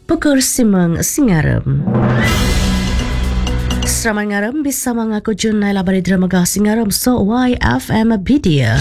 Pukul Simang Singaram. Selamat ngaram bisa mengaku junai labari drama Singaram so YFM Media.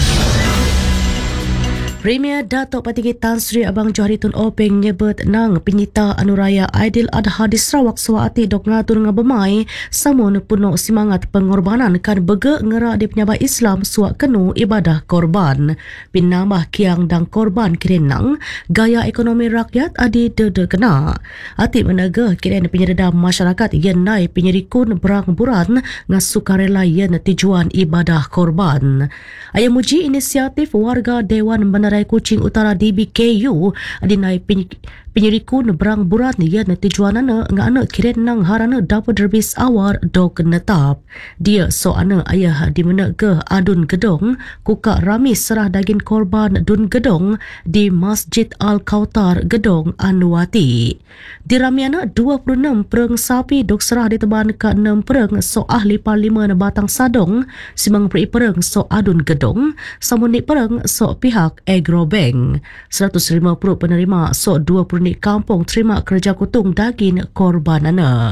Premier Datuk Patinggi Tan Sri Abang Johari Tun Openg nyebut nang penyita Anuraya Aidil Adha di Sarawak suati dok ngatur ngabemai samun penuh semangat pengorbanan kan bege ngerak di penyabat Islam suak kenu ibadah korban. Pinambah kiang dan korban kirenang gaya ekonomi rakyat adi dede kena. Ati menega kiren penyeredam masyarakat yang naik penyerikun berang buran ngasukarela yang tujuan ibadah korban. Ayah muji inisiatif warga Dewan Bandarai Kuching Utara DBKU adinai penyerikun berang burat yang tujuanana ngana kiren nang harana dapat derbis awar dok netap. Dia soana ayah di mana ke adun gedong kuka rami serah daging korban dun gedong di Masjid Al-Kautar Gedong Anuwati. Di ramiana 26 pereng sapi dok serah diteban ke 6 pereng so ahli parlimen Batang Sadong, simang pereng so adun gedong, samunik pereng so pihak Agrobank. 150 penerima so 20 ni kampung terima kerja kutung daging korbanana.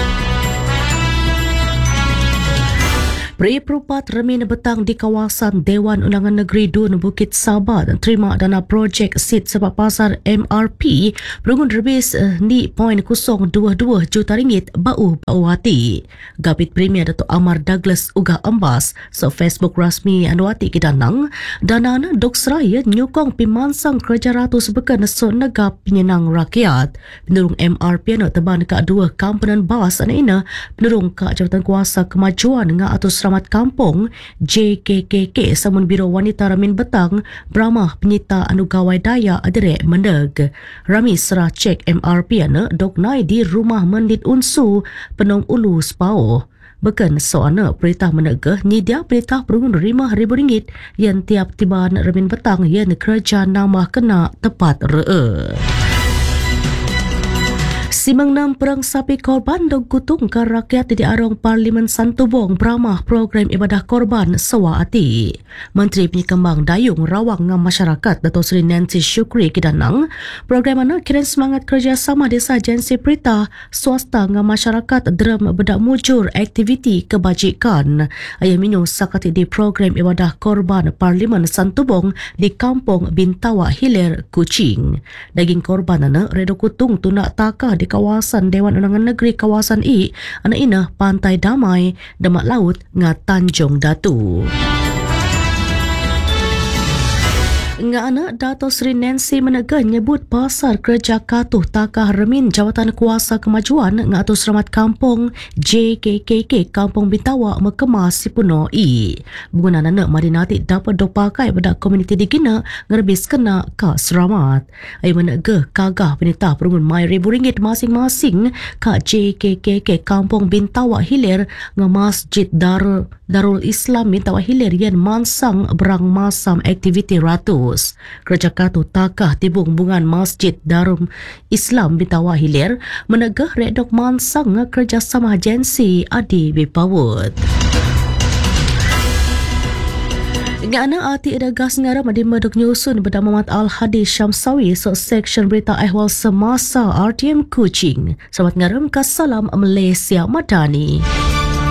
Peri perupat remin betang di kawasan Dewan Undangan Negeri Dun Bukit Sabat terima dana projek SIT sebab pasar MRP perungun derbis ni RM0.022 juta bau hati. Gabit Premier Datuk Amar Douglas Ugah Ambas so Facebook rasmi Anuwati Kidanang dana dok seraya nyukong pimansang kerja ratus bekan so negap penyenang rakyat. Penurung MRP nak teban ke dua komponen bas ina penurung ke Jabatan Kuasa Kemajuan nga atau Selamat Kampung JKKK samun Biro Wanita Ramin Betang beramah penyita anu gawai daya adirek mendeg. Rami serah cek MRP ana dok nai di rumah mendit unsu Penong Ulu Sepau. Beken soana perintah menegah nyidia perintah perungun RM5,000 yang tiap tiban Ramin Betang yang kerja nama kena tepat re. Simang 6 perang sapi korban dok kutung ke rakyat di arong Parlimen Santubong beramah program ibadah korban sewaati. Menteri Penyekembang Dayung Rawang ngam masyarakat Dato' Seri Nancy Syukri Kidanang program mana kiran semangat kerjasama desa agensi perintah swasta ngam masyarakat derem bedak mujur aktiviti kebajikan. Ayah minum sakati di program ibadah korban Parlimen Santubong di Kampung Bintawa Hilir Kuching. Daging korban ana redo kutung tunak takah di kawasan Dewan Undangan Negeri kawasan anak ina Pantai Damai Demak Laut nga Tanjung Datu. Nga anak Dato' Seri Nancy menegah nyebut pasar kerja katuh takah remin Jawatan Kuasa Kemajuan nga atau Selamat Kampung JKKK Kampung Bintawa mekemas sipuno Bungunan anak marinati dapat dopakai pada komuniti digina ngerbis kena ka seramat. Ay menegah kagah penitah perungun mai RM1,000 masing-masing ka JKKK Kampung Bintawa Hilir nga Masjid Darul Islam Bintawa Hilir yang mansang berang masam aktiviti ratu. Kerja katu takah tibung bungan Masjid Darul Islam Bintawa Hilir menegah redok mansang kerjasama agensi adi bipawut. Ngana ati ada gas ngaram di medok nyusun pada Muhammad Al-Hadi Syamsawi so seksyen berita ehwal semasa RTM Kuching. Selamat ngaram ke Salam Malaysia Madani.